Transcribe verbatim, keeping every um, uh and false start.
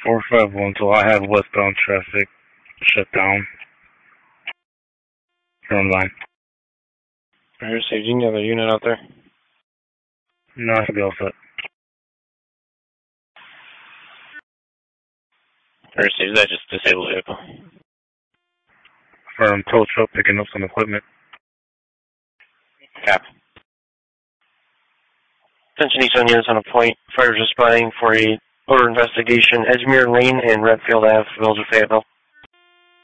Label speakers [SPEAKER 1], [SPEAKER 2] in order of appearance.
[SPEAKER 1] four five one, so I have westbound traffic shut down. From line.
[SPEAKER 2] Alright, so you can get a unit out there?
[SPEAKER 1] No, I should be all set.
[SPEAKER 2] Alright, so is that just disabled vehicle?
[SPEAKER 1] From tow truck picking up some equipment.
[SPEAKER 2] Cap. Attention Eastern units on a point. Fire responding for a order investigation. Edgemere Lane and Redfield Avenue, Village of Fayetteville.